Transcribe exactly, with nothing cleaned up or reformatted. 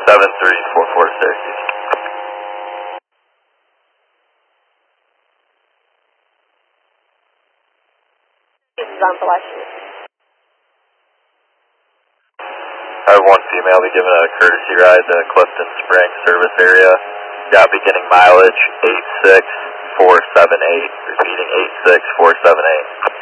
seven three four four Syracuse. This is on Flushing. I have one female be given a courtesy ride to Clifton Spring service area. Got beginning mileage eight six four seven eight. Repeating eight six four seven eight.